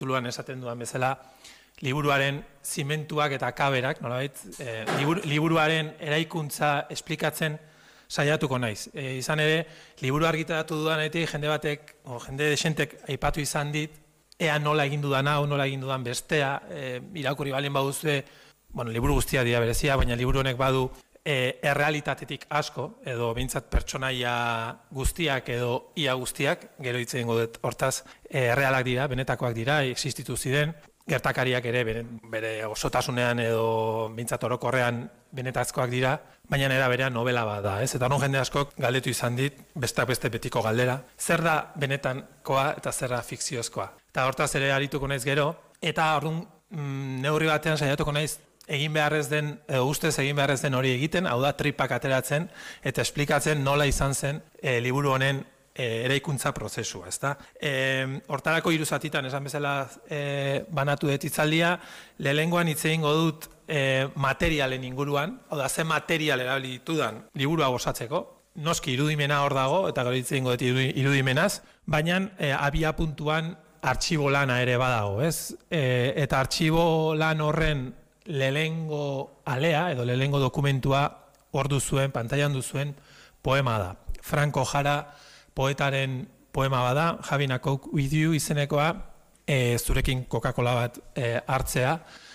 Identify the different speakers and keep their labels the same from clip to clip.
Speaker 1: tituluan esaten duan bezala, liburuaren zimentuak eta kaberak, nolabait, liburuaren eraikuntza esplikatzen saiatuko naiz. Izan ere, liburu argitaratu dudanetik jende batek, jende desentek aipatu izan dit, ea nola egin dudan hau, nola egin dudan bestea, irakurri balien baduzue, liburu guztia dira berezia, baina liburu honek badu errealitatetik asko, edo behintzat pertsonaia guztiak edo ia guztiak, gero hitz egingo dut hortaz, errealak dira, benetakoak dira, existitu ziren, gertakariak ere bere osotasunean edo behintzat orokorrean benetazkoak dira, baina era berean novela bat da, ez? Eta non jende askok galdetu izan dit, besteak beste betiko galdera, zer da benetankoa eta zer da fikziozkoa. Eta hortaz ere arituko naiz gero, eta orduan neurri batean saiatuko naiz egin beharrez den, ustez egin beharrez den hori egiten, hau da tripak ateratzen eta esplikatzen nola izan zen liburu honen eraikuntza prozesua, ezta? Hortarako 3 zatitan esan bezala banatu dut hitzaldia, lehengoan hitz egingo dut materialen inguruan, hau da, ze material erabili ditudan liburua osatzeko, noski irudimena hor dago, eta gero hitz egingo dut irudimenaz, baina abia puntuan artxibo lana ere badago, ez? Eta artxibo lan horren lehengo alea, edo lehengo dokumentua hor duzuen, pantailan duzuen poema da. Franco Jara poetaren poema bada, Having a Coke with You izenekoa, zurekin Coca-Cola bat hartzea,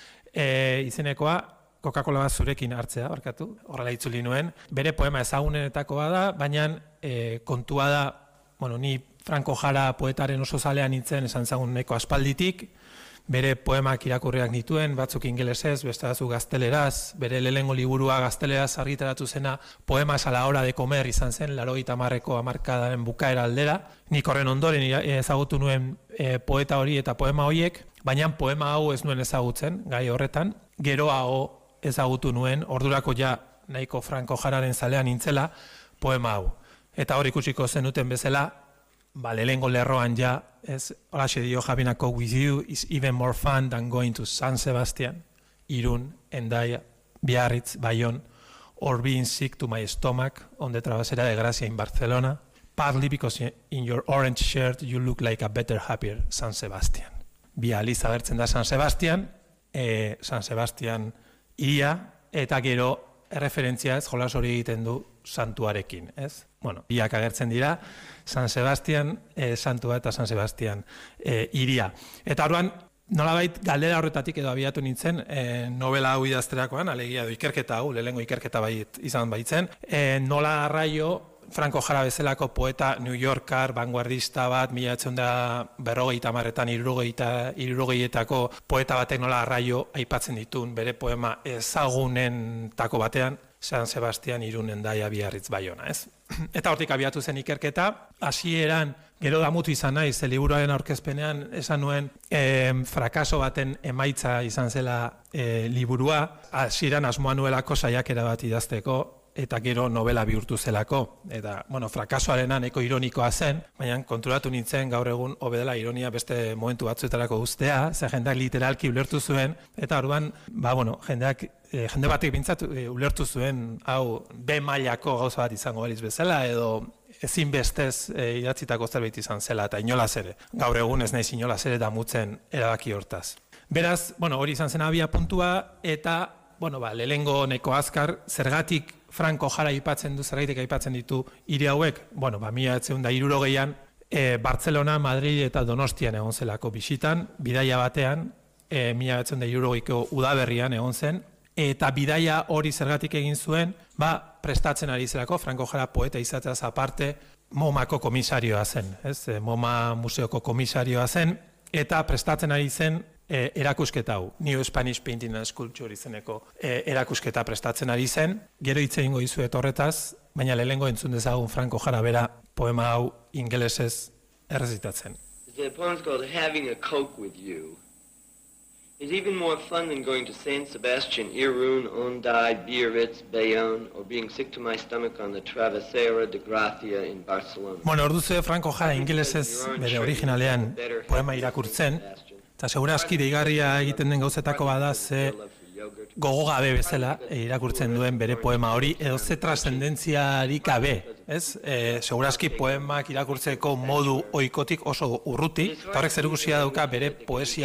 Speaker 1: izenekoa Coca-Cola bat zurekin hartzea, barkatu, horrela itzuli nuen, bere poema ezagunenetakoa da, baina kontua da, ni Franco Jara poetaren oso zalean nintzen esan zagun neko aspalditik, bere poemak irakurriak nituen, batzuk ingelesez, beste batzuk gazteleraz, bere lehengo liburua gazteleraz argitaratu zena Poemas a la hora de comer izan zen, 80ko hamarkadaren bukaera aldera. Nik horren ondoren ezagutu nuen poeta hori eta poema horiek, baina poema hau ez nuen ezagutzen, gai horretan, geroago ezagutu nuen, ordurako ja nahiko Franco Jararen zalean nintzela, poema hau. Eta hor ikusiko zenuten bezala, lehengo lerroan ja, holaxe dio, Having a Coke with You is even more fun than going to San Sebastian, Irun, Hendaia, Biarritz, Bayonne, or being sick to my stomach on the Travesera de Gracia in Barcelona, partly because in your orange shirt you look like a better, happier San Sebastian. Bi aliz agertzen da San Sebastian iria, eta gero erreferentzia ez jolas hori egiten du santuarekin, ez? Biak agertzen dira, San Sebastian santua eta San Sebastian iria. Eta orduan, nolabait galdera horretatik edo abiatu nintzen, novela hau idazterakoan, alegia edo ikerketa hau, lehengo ikerketa izan baitzen, nola arraio Franco Jara bezalako poeta New Yorker, vanguardista bat, 1950etan, 60etako poeta batek nola arraio aipatzen ditun, bere poema ezagunentako batean, San Sebastian, Irun, Hendaia, Biarritz, Bayona, ez? Eta hortik abiatu zen ikerketa, hasieran gero damutu izan naiz, liburuaren aurkezpenean esan nuen frakaso baten emaitza izan zela liburua, hasieran asmoa nuelako saiakera bat idazteko, eta gero novela bihurtu zelako. Eta, frakasoarena nahiko ironikoa zen, baina konturatu nintzen gaur egun hobe dela ironia beste momentu batzuetarako guztea, ze jendeak literalki ulertu zuen, eta orduan, jende batek bintzat ulertu zuen, hau, B mailako gauza bat izango baliz bezala, edo ezinbestez idatzitako zerbait izan zela, eta inolaz ere. Gaur egun ez naiz inolaz ere damutzen erabaki hortaz. Beraz, hori izan zen abia puntua, eta lehengo neko azkar, zergatik Franco Jara zergaitik aipatzen ditu hiri hauek, 1960an, Bartzelona, Madrid eta Donostian egon zelako bisitan, bidaia batean, 1960ko udaberrian egon zen, eta bidaia hori zergatik egin zuen, prestatzen ari zelako, Franco Jara poeta izateaz aparte, MoMako komisarioa zen, MoMA museoko komisarioa zen, eta prestatzen ari zen erakusketa hau, New Spanish Painting and Sculpture izeneko erakusketa prestatzen ari zen, gero hitz egingo dizuet horretaz, baina lehengo entzun dezagun Franco Jara bera poema hau ingelesez errezitatzen.
Speaker 2: The poem's called Having a Coke with You. It's even more fun than going to San Sebastian, Irun, Hendaia, Biarritz, Bayonne, or being sick to my stomach on the Travesera de Gracia in Barcelona.
Speaker 1: Orduzue Franco Jara ingelesez bere originalean poema irakurtzen, eta segura aski deigarria egiten den gauzetako bada ze gogo gabe bezala irakurtzen duen bere poema hori, edo ze trascendentziarik gabe, ez? Segurazki poemak irakurtzeko modu ohikotik oso urruti, eta horrek zerikusia dauka bere poesia